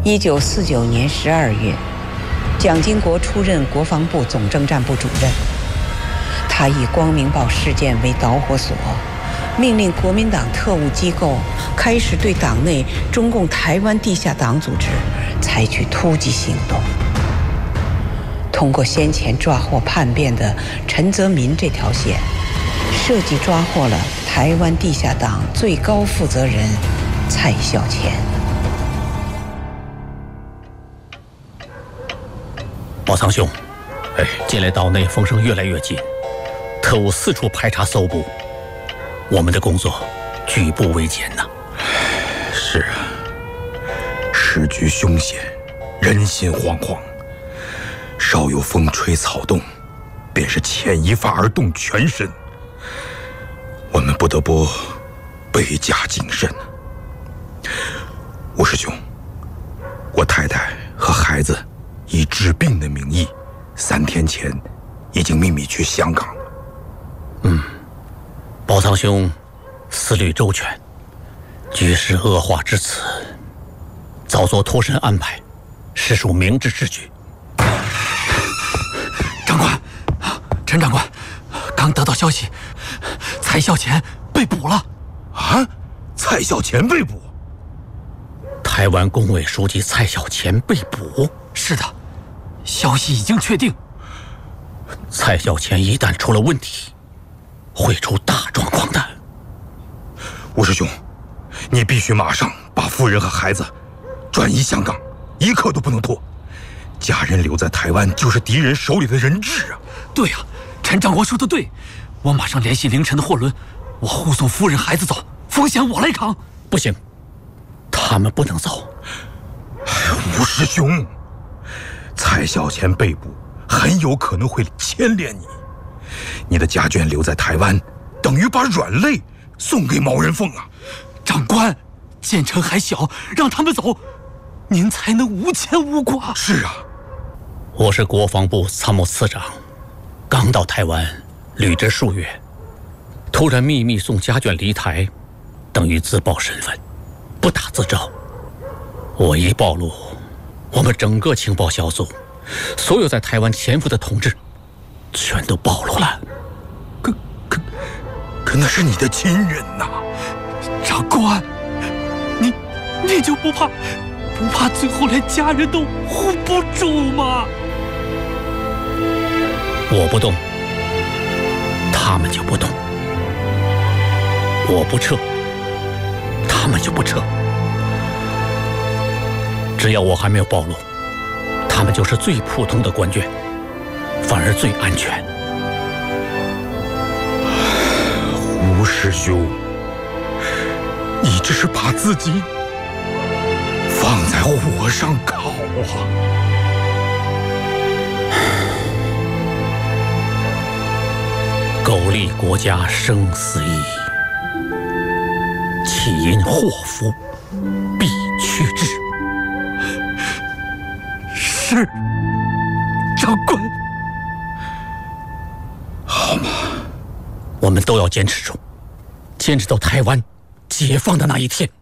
1949年12月，蒋经国出任国防部总政战部主任。他以光明堡事件为导火索，命令国民党特务机构开始对党内中共台湾地下党组织采取突击行动。通过先前抓获叛变的陈泽民这条线，设计抓获了台湾地下党最高负责人蔡孝乾。 宝仓兄，近来岛内风声越来越紧，特务四处排查搜捕，我们的工作举步维艰呐。 是啊，时局凶险，人心惶惶，稍有风吹草动，便是牵一发而动全身。我们不得不倍加谨慎。吴师兄，我太太和孩子以治病的名义，3天前已经秘密去香港了。 宝仓兄思虑周全，局势恶化至此，早做脱身安排，实属明智之举。 长官，陈长官，刚得到消息，蔡孝乾被捕了。 啊？蔡孝乾被捕？ 台湾工委书记蔡孝乾被捕？ 是的，消息已经确定。 蔡孝乾一旦出了问题，会出大状况的。 吴师兄，你必须马上把夫人和孩子转移香港，一刻都不能拖。家人留在台湾就是敌人手里的人质啊！ 对啊，陈长官说的对，我马上联系凌晨的货轮，我护送夫人孩子走，风险我来扛。 不行，他们不能走。 吴师兄，蔡孝乾被捕，很有可能会牵连你。你的家眷留在台湾，等于把软肋送给毛人凤啊！ 长官，建成还小，让他们走，您才能无牵无挂。 是啊， 我是国防部参谋次长，刚到台湾履职数月，突然秘密送家眷离台，等于自曝身份，不打自招。我一暴露，我们整个情报小组，所有在台湾潜伏的同志，全都暴露了。 可那是你的亲人呐！ 长官，你就不怕最后连家人都护不住吗？ 我不动，他们就不动；我不撤，他们就不撤。只要我还没有暴露，他们就是最普通的官眷，反而最安全。 吴师兄，你这是把自己放在火上烤啊！ 苟利国家生死以，岂因祸福避去之。 是，长官。 好嘛， 我们都要坚持住，坚持到台湾解放的那一天。